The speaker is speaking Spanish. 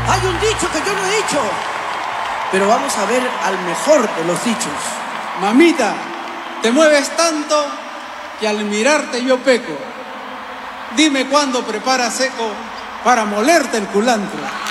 Hay un dicho que yo no he dicho, pero vamos a ver al mejor de los dichos. Mamita, te mueves tanto que al mirarte yo peco. Dime cuándo preparas seco para molerte el culantro.